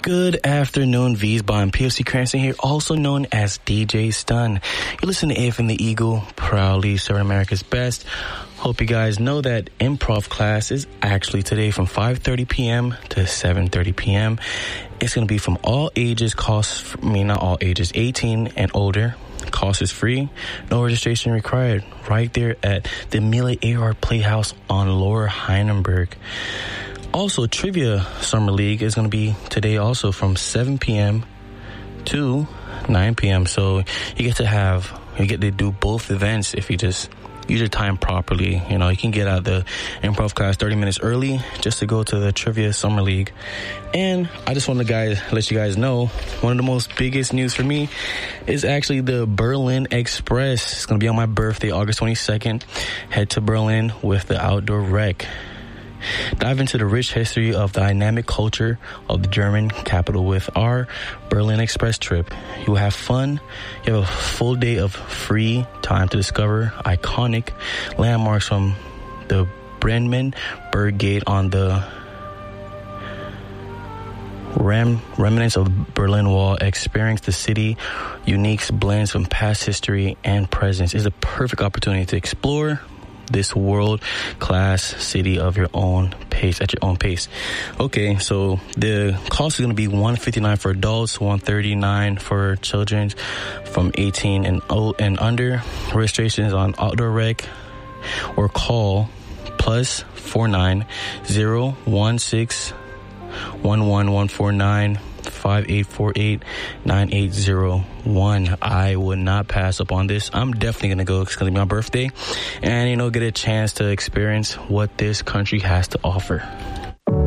Good afternoon, V's by POC Cranston here, also known as DJ Stun. You listen to AFM The Eagle, proudly serving America's best. Hope you guys know that improv class is actually today from 5:30 p.m. to 7:30 p.m. It's going to be from all ages, not all ages, 18 and older. Cost is free, no registration required. Right there at the Amelia Earhart Playhouse on Lower Heidenberg. Also, Trivia Summer League is going to be today also from 7 p.m. to 9 p.m. So you get to do both events if you just use your time properly. You know, you can get out of the improv class 30 minutes early just to go to the Trivia Summer League. And I just want to let you guys know, one of the most biggest news for me is actually the Berlin Express. It's going to be on my birthday, August 22nd. Head to Berlin with the Outdoor Rec. Dive into the rich history of the dynamic culture of the German capital with our Berlin Express trip. You will have fun. You have a full day of free time to discover iconic landmarks from the Brandenburg Gate on the remnants of the Berlin Wall. Experience the city unique blends from past history and presence. It's a perfect opportunity to explore this world-class city of your own pace, at your own pace. Okay, so the cost is going to be $159 for adults, $139 for children from 18 and under. Registration is on Outdoor Rec or call +49 016 11149 5848-9801. I would not pass up on this. I'm definitely going to go. It's going to be my birthday and, get a chance to experience what this country has to offer.